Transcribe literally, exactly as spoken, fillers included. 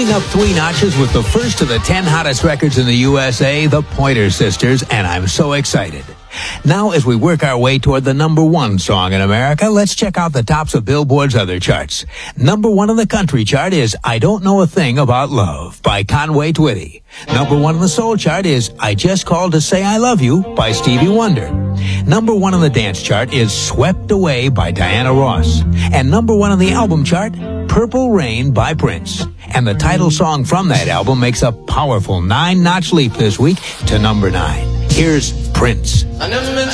moving up three notches with the first of the ten hottest records in the U S A, the Pointer Sisters, and I'm so excited. Now, as we work our way toward the number one song in America, let's check out the tops of Billboard's other charts. Number one on the country chart is I Don't Know a Thing About Love by Conway Twitty. Number one on the soul chart is I Just Called to Say I Love You by Stevie Wonder. Number one on the dance chart is Swept Away by Diana Ross. And number one on the album chart, Purple Rain by Prince. And the title song from that album makes a powerful nine-notch leap this week to number nine. Here's Prince.